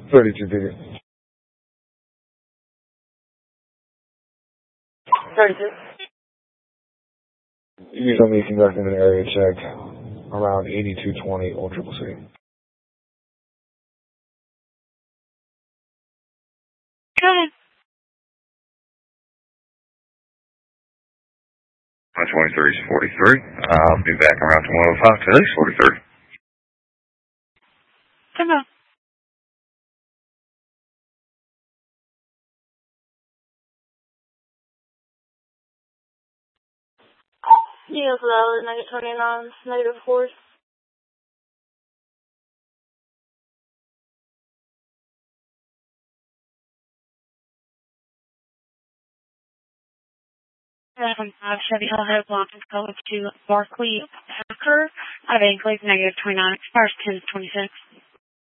32 ticket. 32. You told me conducting an area check around 8220 Old Triple C. 23 is 43. I'll be back around 105 today, 43. Come on. Yes, valid, -29, -4. Chevy Hellhead Block is going to Barkley Parker. I have enclave -29, expires 10-26.